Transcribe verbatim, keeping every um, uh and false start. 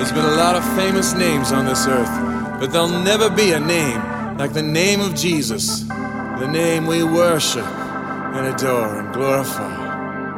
There's been a lot of famous names on this earth, but there'll never be a name like the name of Jesus, the name we worship and adore and glorify.